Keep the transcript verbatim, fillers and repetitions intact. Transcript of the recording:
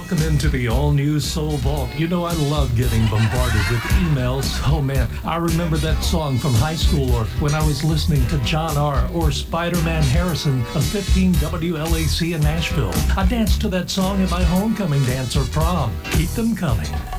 Welcome into the all-new Soul Vault. You know I love getting bombarded with emails. Oh man, I remember that song from high school or when I was listening to John R. or Spider-Man Harrison of fifteen W L A C in Nashville. I danced to that song at my homecoming dance or prom. Keep them coming.